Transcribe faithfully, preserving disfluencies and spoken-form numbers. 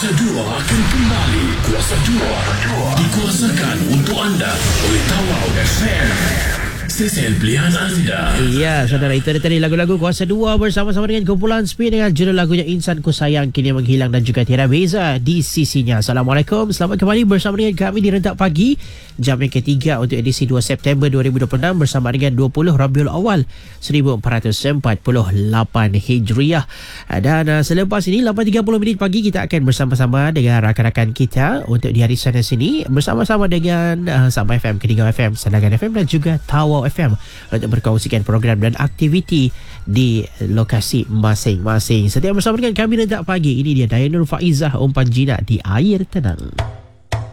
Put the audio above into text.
Kuasa dua akan kembali. Kuasa dua dikuasakan untuk anda oleh Tawau F M. Stesen pilihan anda. Ya, saudara, itu tadi lagu-lagu Kuasa dua bersama-sama dengan kumpulan Spin dengan judul lagunya Insan Ku Sayang Kini Menghilang dan juga tiada beza di sisinya. Assalamualaikum, selamat kembali bersama dengan kami di Rentak Pagi, jam yang ketiga untuk edisi dua September dua ribu dua puluh enam bersama dengan dua puluh Rabiul Awal seribu empat ratus empat puluh lapan Hijriah. Dan uh, selepas ini lapan tiga puluh minit pagi kita akan bersama-sama dengan rakan-rakan kita untuk di hari sana sini bersama-sama dengan uh, Sabah F M, Kedingau F M, Sandakan F M dan juga Tawau F M untuk berkongsikan program dan aktiviti di lokasi masing-masing. Setia bersama dengan kami Rentak Pagi. Ini dia Dayanur Faizah Umpan Jinak di Air Tenang.